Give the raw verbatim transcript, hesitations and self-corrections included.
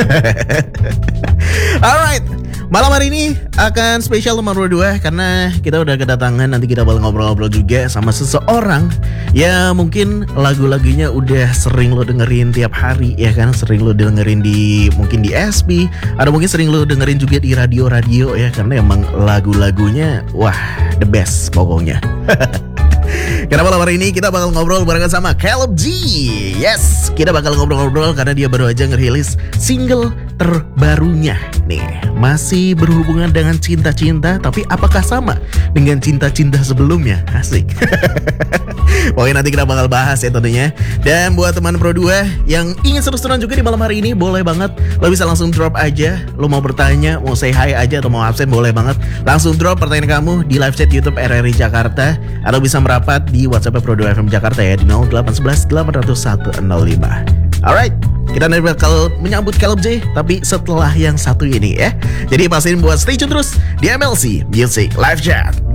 Alright, malam hari ini akan spesial nomor dua karena kita udah kedatangan, nanti kita bakal ngobrol-ngobrol juga sama seseorang ya mungkin lagu-lagunya udah sering lo dengerin tiap hari ya kan, sering lo dengerin di mungkin di S P atau mungkin sering lo dengerin juga di radio-radio ya, karena emang lagu-lagunya wah the best pokoknya. Karena malam hari ini kita bakal ngobrol barengan sama Caleb G. Yes, kita bakal ngobrol-ngobrol karena dia baru aja ngerilis single terbarunya. Nih, masih berhubungan dengan cinta-cinta, tapi apakah sama dengan cinta-cinta sebelumnya? Asik. Pokoknya nanti kita bakal bahas ya tentunya. Dan buat teman Pro dua yang ingin seru-seruan juga di malam hari ini, boleh banget. Lo bisa langsung drop aja. Lo mau bertanya, mau say hi aja atau mau absen, boleh banget. Langsung drop pertanyaan kamu di live chat YouTube R R I Jakarta. Atau bisa merapat di WhatsApp Pro dua F M Jakarta ya di nol delapan satu satu delapan nol satu nol lima. Alright, kita nanti bakal menyambut Caleb J, tapi setelah yang satu ini ya. Jadi pastiin buat stay tune terus di M L C Music Live Chat.